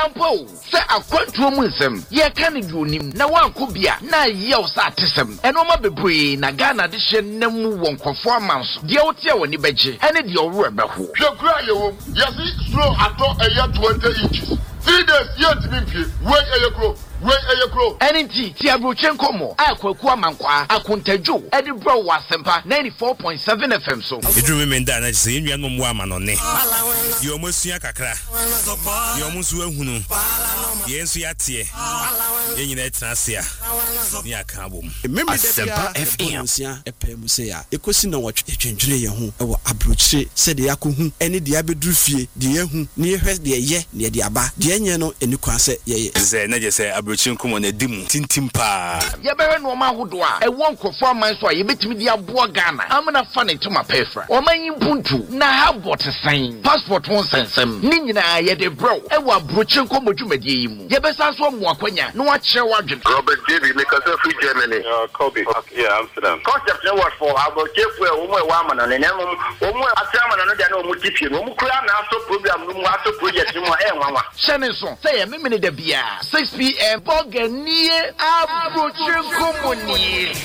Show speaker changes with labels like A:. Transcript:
A: ampo se akwantuo mu nsem ye ka ne duonim na wanko bia na ye wo sa atesem eno ma bebree na Ghana de hye namu wonkofo amanso de wote woni beje ene de owo ebeho
B: hwekura yewo yesi slow ato eya 20 inches 3 days yet mimpie we eyekro
A: Enti ti abroche nkomo akwaku amankwa akontadwo edi bro wa sempa 94.7 FM so
C: edru me nda na se enua no mo amanone ye omosua kakra ye omusu ahunu ye nsu yatie ye nyina etrasia ni aka bom
D: Sempa FM sia epem se ya ekosi na wotwe etwendwene ye ho ewo abroche se de yakohu ene de abedru fie de yehu ne yehwe de ye ne de aba de enye no eni kwa se ye
C: ze na je se abrochi nkomo na dimu tintim pa
A: ye bewe no ma hodo a ewo nkofo amanso a ye betimi de aboa Ghana amna fa ne tuma pefra o manyi puntu na habot sign passport won sensem ni nyina ye de bro ewo abrochi nkomo dwumadie yi mu ye besa so mo akwanya no wa kire wadwen
B: Robert David Nicosia free Germany
E: Kobe yeah Amsterdam
B: concept no what for about chefu e wo mo wa amana ne nemu wo mo asiamana no dia na wo mo tipie wo mo kura na aso program no mo aso project mo e nwanwa
A: shene so say me me de bia 6 p.m. Boganie abrochi nkomo ni